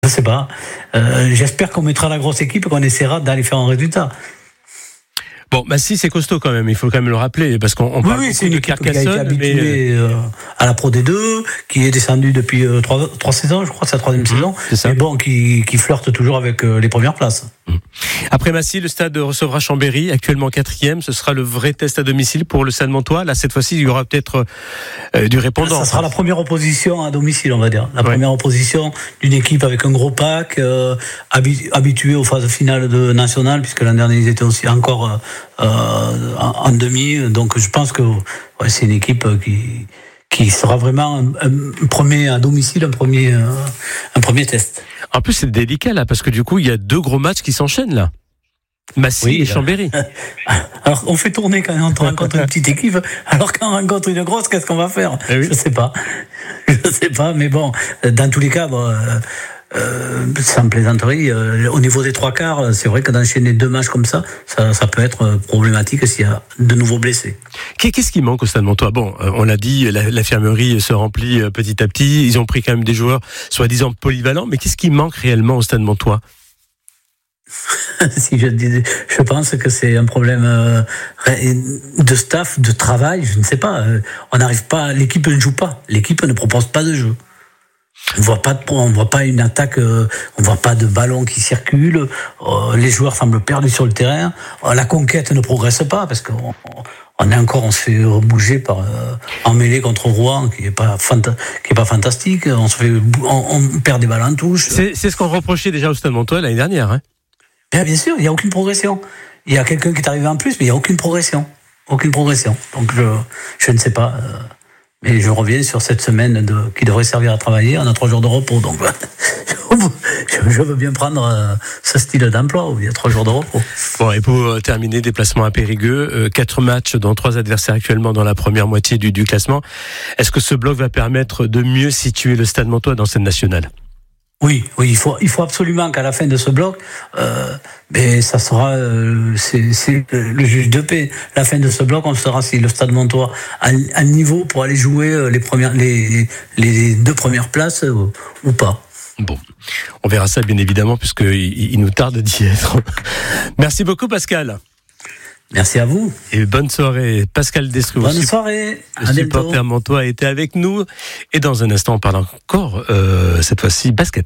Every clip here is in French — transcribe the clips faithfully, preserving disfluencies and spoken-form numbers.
Je sais pas. Euh, j'espère qu'on mettra la grosse équipe et qu'on essaiera d'aller faire un résultat. Bon, Massy, c'est costaud quand même, il faut quand même le rappeler, parce qu'on on oui, parle oui, beaucoup c'est une de équipe Carcassonne, qui a été habituée mais... euh, à la Pro D deux, qui est descendue depuis euh, trois, trois saisons, je crois, c'est la troisième mmh, saison, c'est ça. Mais bon, qui, qui flirte toujours avec euh, les premières places. Mmh. Après Massy, le stade recevra Chambéry, actuellement quatrième, ce sera le vrai test à domicile pour le Stade Montois. Là, cette fois-ci, il y aura peut-être euh, du répondant. Ça sera la première opposition à domicile, on va dire. La ouais. première opposition d'une équipe avec un gros pack, euh, habituée aux phases finales de national, puisque l'an dernier, ils étaient aussi encore euh, en, en demi. Donc, je pense que ouais, c'est une équipe qui, qui sera vraiment un, un premier à domicile, un premier, euh, un premier test. En plus, c'est délicat, là, parce que du coup, il y a deux gros matchs qui s'enchaînent, là. Massy oui, et Chambéry. Alors, on fait tourner quand on rencontre une petite équipe, alors quand on rencontre une grosse, qu'est-ce qu'on va faire ? eh oui. Je sais pas. Je sais pas, mais bon, dans tous les cas, bon, euh, euh, sans plaisanterie, euh, au niveau des trois quarts, c'est vrai que d'enchaîner deux matchs comme ça, ça, ça peut être problématique s'il y a de nouveaux blessés. Qu'est-ce qui manque au Stade Montois ? Bon, on l'a dit, l'infirmerie se remplit petit à petit. Ils ont pris quand même des joueurs soi-disant polyvalents, mais qu'est-ce qui manque réellement au Stade Montois ? Si je dis, je pense que c'est un problème euh, de staff, de travail, je ne sais pas. On n'arrive pas, l'équipe ne joue pas, l'équipe ne propose pas de jeu. On voit pas de, on voit pas une attaque, euh, on voit pas de ballon qui circule. Euh, les joueurs semblent perdus sur le terrain. Euh, la conquête ne progresse pas parce qu'on on est encore, on se fait bouger par euh, en mêlée contre Rouen, qui est pas fanta- qui est pas fantastique. On se fait, on, on perd des ballons en touche. C'est, c'est ce qu'on reprochait déjà au Stade Montois l'année dernière, hein. Bien, bien sûr, il n'y a aucune progression. Il y a quelqu'un qui est arrivé en plus, mais il n'y a aucune progression. Aucune progression. Donc, je, je ne sais pas. Euh, mais je reviens sur cette semaine de, qui devrait servir à travailler. On a trois jours de repos. Donc, je, je veux bien prendre euh, ce style d'emploi où il y a trois jours de repos. Bon, et pour terminer, déplacement à Périgueux. Euh, quatre matchs, dont trois adversaires actuellement dans la première moitié du, du classement. Est-ce que ce bloc va permettre de mieux situer le Stade Montois dans cette nationale ? Oui, oui, il faut, il faut absolument qu'à la fin de ce bloc, euh, ben ça sera, euh, c'est, c'est le juge de paix. La fin de ce bloc, on saura si le Stade Montois a un niveau pour aller jouer les premières, les, les deux premières places euh, ou pas. Bon, on verra ça bien évidemment puisque il, il nous tarde d'y être. Merci beaucoup, Pascal. Merci à vous. Et bonne soirée. Pascal Destrue. Bonne soirée. Le supporter montois était avec nous. Et dans un instant, on parle encore, euh, cette fois-ci, basket.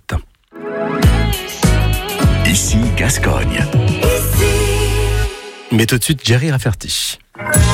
Ici, Gascogne. Mais tout de suite, Jerry Rafferty.